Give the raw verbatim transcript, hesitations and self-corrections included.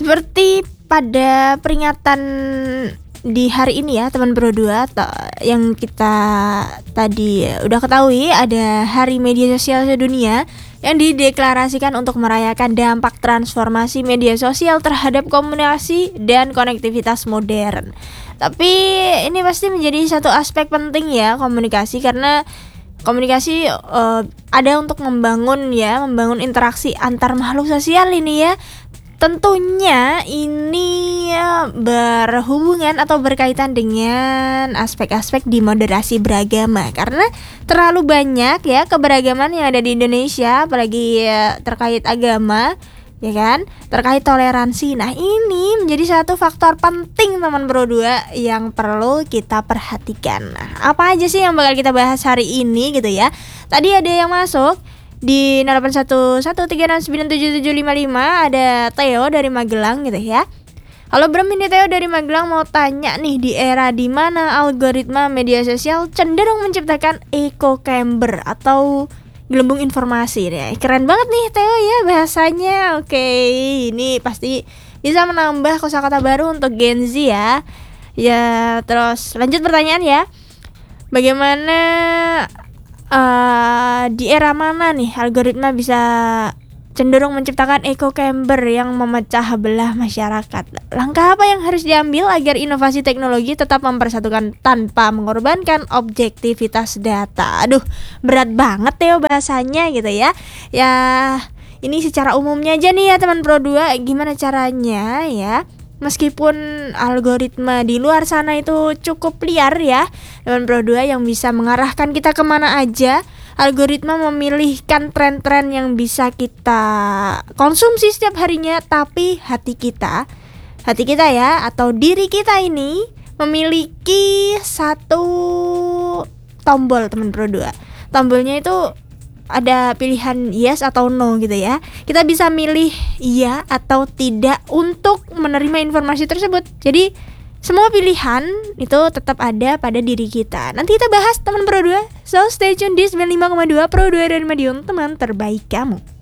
Seperti pada peringatan di hari ini ya teman Pro dua, yang kita tadi udah ketahui ada Hari Media Sosial Sedunia yang dideklarasikan untuk merayakan dampak transformasi media sosial terhadap komunikasi dan konektivitas modern. Tapi ini pasti menjadi satu aspek penting ya komunikasi, karena komunikasi uh, ada untuk membangun ya, membangun interaksi antar makhluk sosial ini ya. Tentunya ini ya, berhubungan atau berkaitan dengan aspek-aspek di moderasi beragama, karena terlalu banyak ya keberagaman yang ada di Indonesia, apalagi ya, terkait agama, ya kan, terkait toleransi. Nah ini menjadi satu faktor penting teman Pro dua yang perlu kita perhatikan. Nah, apa aja sih yang bakal kita bahas hari ini gitu ya? Tadi ada yang masuk di nol delapan satu satu tiga enam sembilan tujuh tujuh lima lima, ada Theo dari Magelang gitu ya. Halo Bram, ini Theo dari Magelang mau tanya nih, di era di mana algoritma media sosial cenderung menciptakan echo chamber atau gelembung informasi deh. Keren banget nih Theo ya bahasanya. Oke, ini pasti bisa menambah kosakata baru untuk Gen Z ya. Ya, terus lanjut pertanyaan ya. Bagaimana Uh, di era mana nih algoritma bisa cenderung menciptakan echo chamber yang memecah belah masyarakat? Langkah apa yang harus diambil agar inovasi teknologi tetap mempersatukan tanpa mengorbankan objektivitas data? Aduh, berat banget ya bahasanya gitu ya. Ya, ini secara umumnya aja nih ya teman Pro dua, gimana caranya ya? Meskipun algoritma di luar sana itu cukup liar ya, teman Pro dua, yang bisa mengarahkan kita kemana aja, algoritma memilihkan tren-tren yang bisa kita konsumsi setiap harinya. Tapi hati kita, hati kita ya, atau diri kita ini memiliki satu tombol teman Pro dua. Tombolnya itu ada pilihan yes atau no gitu ya. Kita bisa milih iya atau tidak untuk menerima informasi tersebut. Jadi semua pilihan itu tetap ada pada diri kita. Nanti kita bahas teman Pro dua. So stay tune di sembilan puluh lima koma dua Pro dua dari Madiun, teman terbaik kamu.